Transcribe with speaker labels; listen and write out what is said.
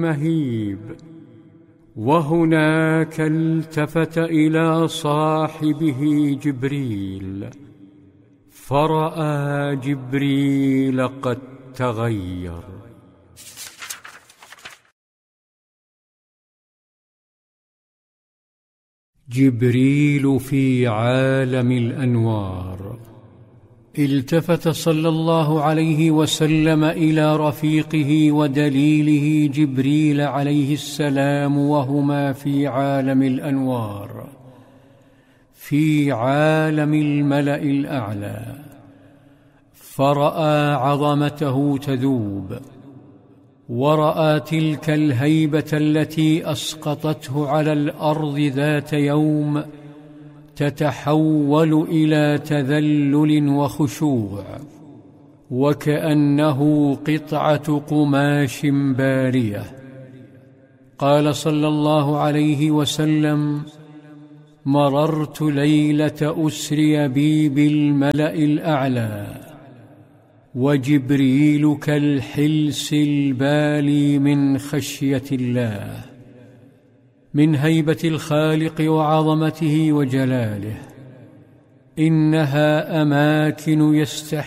Speaker 1: مهيب. وهناك التفت إلى صاحبه جبريل، فرأى جبريل قد تغير. جبريل في عالم الأنوار. التفت صلى الله عليه وسلم إلى رفيقه ودليله جبريل عليه السلام، وهما في عالم الأنوار، في عالم الملأ الأعلى، فرأى عظمته تذوب، ورأى تلك الهيبة التي أسقطته على الأرض ذات يوم تتحول إلى تذلل وخشوع، وكأنه قطعة قماش بارية. قال صلى الله عليه وسلم: مررت ليلة أسري بي بالملأ الأعلى، وجبريل كالحلس البالي من خشية الله، من هيبة الخالق وعظمته وجلاله. إنها أماكن يستحيل